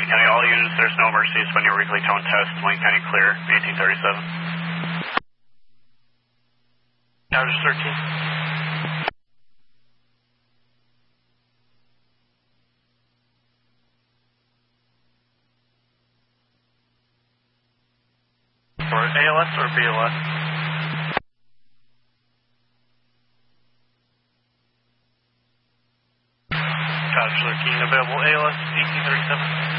County, all units, there's no emergencies. When your weekly tone test, Wayne County clear, 1837. Dodgers 13. For ALS or BLS? Dodgers 13, available ALS 1837.